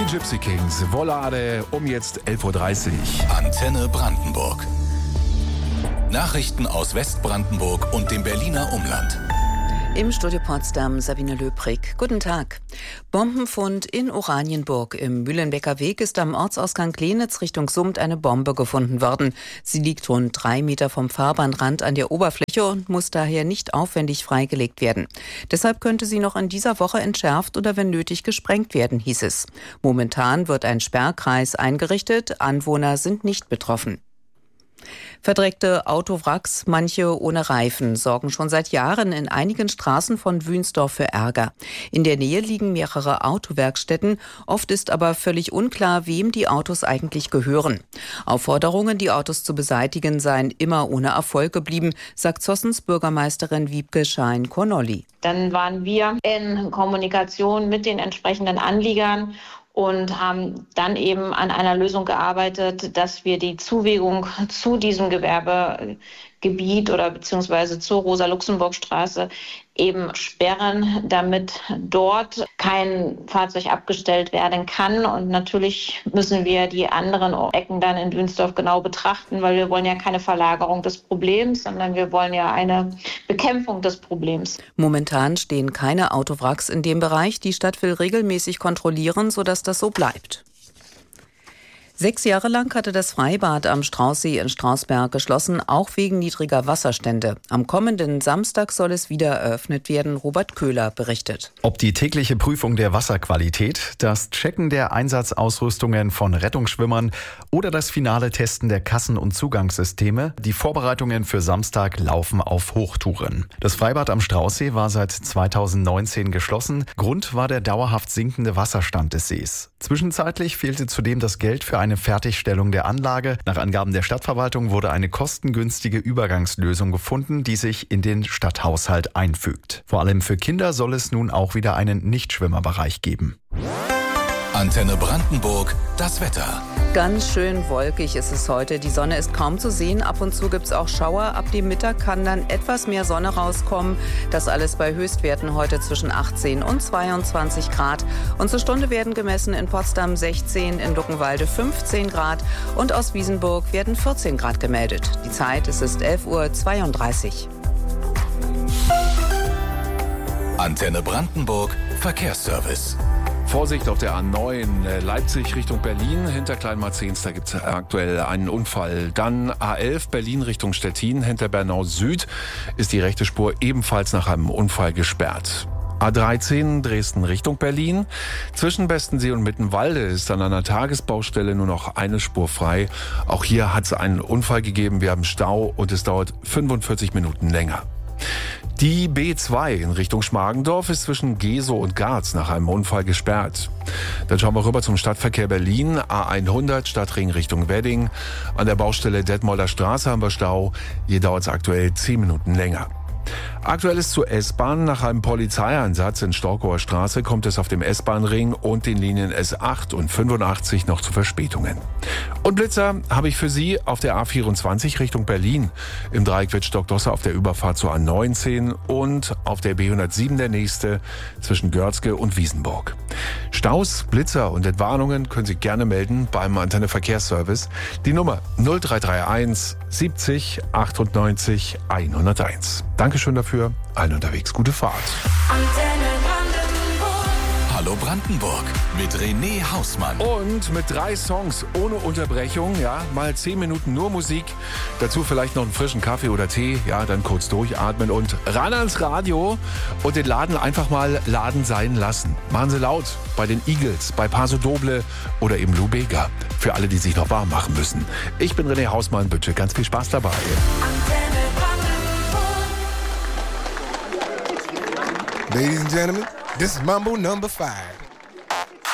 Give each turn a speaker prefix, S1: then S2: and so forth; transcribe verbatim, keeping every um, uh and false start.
S1: Gypsy Kings, Volare, um jetzt elf Uhr dreißig.
S2: Antenne Brandenburg. Nachrichten aus Westbrandenburg und dem Berliner Umland.
S3: Im Studio Potsdam Sabine Löbrig. Guten Tag. Bombenfund in Oranienburg. Im Mühlenbecker Weg ist am Ortsausgang Klenitz Richtung Summt eine Bombe gefunden worden. Sie liegt rund drei Meter vom Fahrbahnrand an der Oberfläche und muss daher nicht aufwendig freigelegt werden. Deshalb könnte sie noch in dieser Woche entschärft oder wenn nötig gesprengt werden, hieß es. Momentan wird ein Sperrkreis eingerichtet. Anwohner sind nicht betroffen. Verdreckte Autowracks, manche ohne Reifen, sorgen schon seit Jahren in einigen Straßen von Wünsdorf für Ärger. In der Nähe liegen mehrere Autowerkstätten, oft ist aber völlig unklar, wem die Autos eigentlich gehören. Aufforderungen, die Autos zu beseitigen, seien immer ohne Erfolg geblieben, sagt Zossens Bürgermeisterin Wiebke Schein-Kornolli.
S4: Dann waren wir in Kommunikation mit den entsprechenden Anliegern und haben dann eben an einer Lösung gearbeitet, dass wir die Zuwegung zu diesem Gewerbegebiet oder beziehungsweise zur Rosa-Luxemburg-Straße eben sperren, damit dort kein Fahrzeug abgestellt werden kann. Und natürlich müssen wir die anderen Ecken dann in Wünsdorf genau betrachten, weil wir wollen ja keine Verlagerung des Problems, sondern wir wollen ja eine Bekämpfung des Problems.
S3: Momentan stehen keine Autowracks in dem Bereich. Die Stadt will regelmäßig kontrollieren, sodass das so bleibt. Sechs Jahre lang hatte das Freibad am Straußsee in Strausberg geschlossen, auch wegen niedriger Wasserstände. Am kommenden Samstag soll es wieder eröffnet werden, Robert Köhler berichtet.
S5: Ob die tägliche Prüfung der Wasserqualität, das Checken der Einsatzausrüstungen von Rettungsschwimmern oder das finale Testen der Kassen- und Zugangssysteme, die Vorbereitungen für Samstag laufen auf Hochtouren. Das Freibad am Straußsee war seit zweitausendneunzehn geschlossen. Grund war der dauerhaft sinkende Wasserstand des Sees. Zwischenzeitlich fehlte zudem das Geld für eine Fertigstellung der Anlage. Nach Angaben der Stadtverwaltung wurde eine kostengünstige Übergangslösung gefunden, die sich in den Stadthaushalt einfügt. Vor allem für Kinder soll es nun auch wieder einen Nichtschwimmerbereich geben.
S2: Antenne Brandenburg, das Wetter.
S3: Ganz schön wolkig ist es heute. Die Sonne ist kaum zu sehen. Ab und zu gibt es auch Schauer. Ab dem Mittag kann dann etwas mehr Sonne rauskommen. Das alles bei Höchstwerten heute zwischen achtzehn und zweiundzwanzig Grad. Und zur Stunde werden gemessen in Potsdam sechzehn, in Luckenwalde fünfzehn Grad und aus Wiesenburg werden vierzehn Grad gemeldet. Die Zeit, es ist elf Uhr zweiunddreißig.
S2: Antenne Brandenburg, Verkehrsservice.
S1: Vorsicht auf der A neun, Leipzig Richtung Berlin, hinter Kleinmarzens, da gibt es aktuell einen Unfall. Dann A elf, Berlin Richtung Stettin, hinter Bernau Süd ist die rechte Spur ebenfalls nach einem Unfall gesperrt. A dreizehn, Dresden Richtung Berlin. Zwischen Bestensee und Mittenwalde ist an einer Tagesbaustelle nur noch eine Spur frei. Auch hier hat es einen Unfall gegeben, wir haben Stau und es dauert fünfundvierzig Minuten länger. Die B zwei in Richtung Schmargendorf ist zwischen Gesow und Garz nach einem Unfall gesperrt. Dann schauen wir rüber zum Stadtverkehr Berlin. A hundert, Stadtring Richtung Wedding. An der Baustelle Detmolder Straße haben wir Stau. Hier dauert es aktuell zehn Minuten länger. Aktuell ist zur S-Bahn. Nach einem Polizeieinsatz in Storkower Straße kommt es auf dem S-Bahn-Ring und den Linien S acht und fünfundachtzig noch zu Verspätungen. Und Blitzer habe ich für Sie auf der A vierundzwanzig Richtung Berlin, im Dreieck Wittstock-Dosse auf der Überfahrt zur A neunzehn und auf der B hundertsieben der nächste zwischen Görzke und Wiesenburg. Staus, Blitzer und Entwarnungen können Sie gerne melden beim Antenne Verkehrsservice. Die Nummer null drei drei eins siebzig achtundneunzig hunderteins. Dankeschön dafür. Allen unterwegs gute Fahrt.
S2: Antenne Brandenburg. Hallo Brandenburg mit René Hausmann.
S1: Und mit drei Songs ohne Unterbrechung, ja, mal zehn Minuten nur Musik. Dazu vielleicht noch einen frischen Kaffee oder Tee, ja, dann kurz durchatmen und ran ans Radio und den Laden einfach mal Laden sein lassen. Machen Sie laut bei den Eagles, bei Paso Doble oder eben Lou Bega. Für alle, die sich noch warm machen müssen. Ich bin René Hausmann, bitte ganz viel Spaß dabei.
S2: Antenne
S6: Ladies and gentlemen, this is Mambo number five.